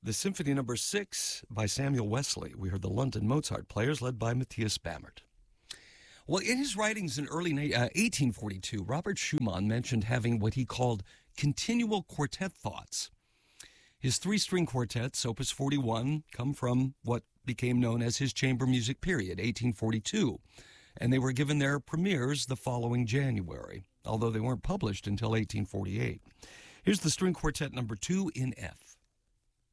The Symphony Number 6 by Samuel Wesley. We heard the London Mozart Players led by Matthias Bammert. Well, in his writings in early 1842, Robert Schumann mentioned having what he called continual quartet thoughts. His three-string quartets, Opus 41, come from what became known as his chamber music period, 1842, and they were given their premieres the following January, although they weren't published until 1848. Here's the string quartet number 2 in F.